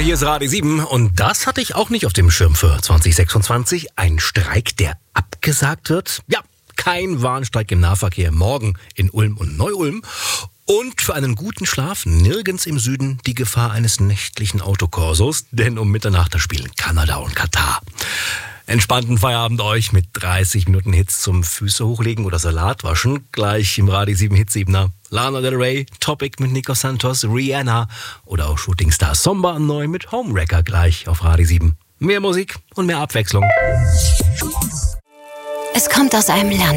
hier ist Radio 7 und das hatte ich auch nicht auf dem Schirm für 2026. Ein Streik, der abgesagt wird. Ja, kein Warnstreik im Nahverkehr morgen in Ulm und Neu-Ulm. Und für einen guten Schlaf nirgends im Süden die Gefahr eines nächtlichen Autokorsos, denn um Mitternacht da spielen Kanada und Katar. Entspannten Feierabend euch mit 30 Minuten Hits zum Füße hochlegen oder Salat waschen. Gleich im Radio 7 Hit 7er. Lana Del Rey, Topic mit Nico Santos, Rihanna oder auch Shooting Star Somba neu mit Homewrecker gleich auf Radio 7. Mehr Musik und mehr Abwechslung. Es kommt aus einem Land,